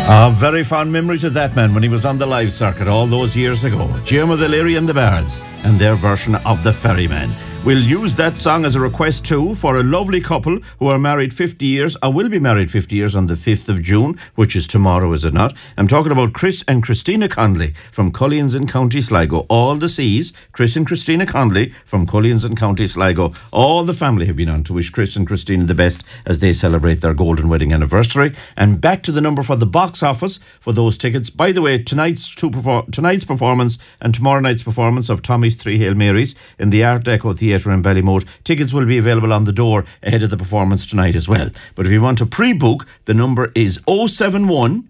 Very fond memories of that man when he was on the live circuit all those years ago. Diarmuid O'Leary and the Bards and their version of The Ferryman. We'll use that song as a request too for a lovely couple who are married 50 years, or will be married 50 years on the 5th of June, which is tomorrow, is it not? I'm talking about Chris and Christina Conley from Culleans in County Sligo. All the C's, Chris and Christina Conley from Culleans in County Sligo. All the family have been on to wish Chris and Christina the best as they celebrate their golden wedding anniversary. And back to the number for the box office for those tickets. By the way, tonight's performance and tomorrow night's performance of Tommy's Three Hail Marys in the Art Deco Theatre in Ballymote. Tickets will be available on the door ahead of the performance tonight as well. But if you want to pre-book, the number is 071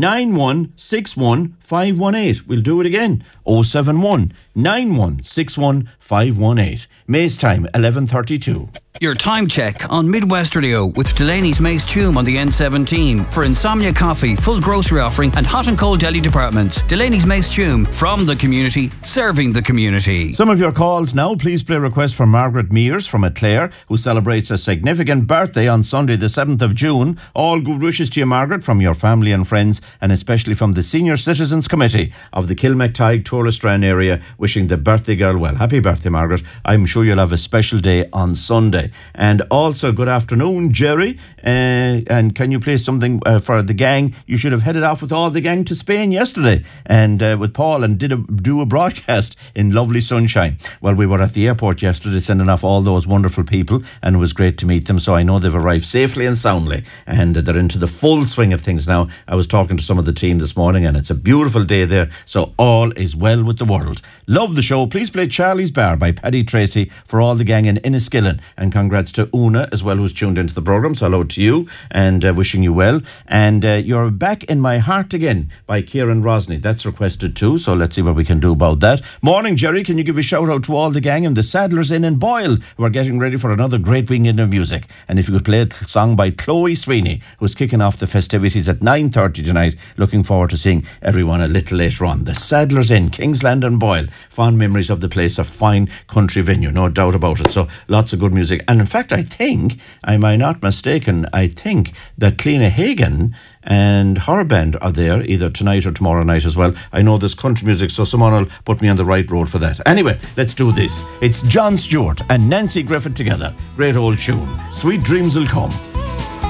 9161 518. We'll do it again. 071 9161 518. May's time, 11:32. Your time check on Midwest Radio with Delaney's Mace Tume on the N17 for Insomnia Coffee, full grocery offering and hot and cold deli departments. Delaney's Mace Tume, from the community, serving the community. Some of your calls now. Please play request for Margaret Mears from Clare, who celebrates a significant birthday on Sunday the 7th of June. All good wishes to you, Margaret, from your family and friends, and especially from the Senior Citizens Committee of the Kilmactide Touristran area, wishing the birthday girl well. Happy birthday, Margaret. I'm sure you'll have a special day on Sunday. And also, good afternoon, Jerry. And can you play something for the gang? You should have headed off with all the gang to Spain yesterday, and with Paul, and do a broadcast in lovely sunshine. Well, we were at the airport yesterday sending off all those wonderful people, and it was great to meet them. So I know they've arrived safely and soundly, and they're into the full swing of things now. I was talking to some of the team this morning, and it's a beautiful day there. So all is well with the world. Love the show. Please play Charlie's Bar by Paddy Tracy for all the gang in Enniskillen, and congrats to Una as well, who's tuned into the programme. So hello to you, and wishing you well. And You're Back in My Heart Again by Kieran Rosny. That's requested too, so let's see what we can do about that. Morning, Jerry. Can you give a shout out to all the gang in the Sadler's Inn in Boyle, who are getting ready for another great weekend of music? And if you could play a song by Chloe Sweeney, who's kicking off the festivities at 9:30 tonight. Looking forward to seeing everyone a little later on. The Sadler's Inn, Kingsland and Boyle. Fond memories of the place, a fine country venue, no doubt about it. So lots of good music. And in fact, I think, am I not mistaken, I think that Cleena Hagan and her band are there either tonight or tomorrow night as well. I know there's country music, so someone will put me on the right road for that. Anyway, let's do this. It's John Stewart and Nancy Griffith together. Great old tune. Sweet Dreams Will Come.